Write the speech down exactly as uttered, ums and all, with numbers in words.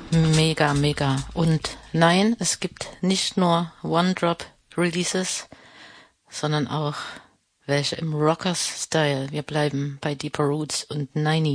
Mega, mega. Und nein, es gibt nicht nur One-Drop-Releases, sondern auch welche im Rockers-Style. Wir bleiben bei Deeper Roots und Niney.